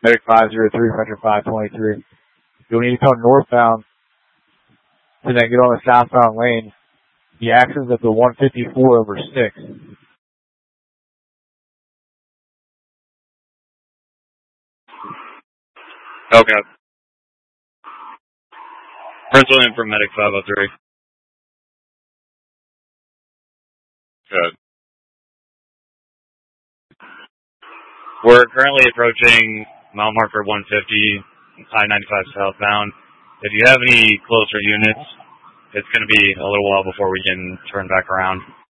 Medic 503, Metro 523. You'll need to come northbound to then get on the southbound lane. The accident's at the 154/6. Okay. Pencil in for Medic 503. Good. We're currently approaching mile marker 150, I-95 southbound. If you have any closer units, it's going to be a little while before we can turn back around.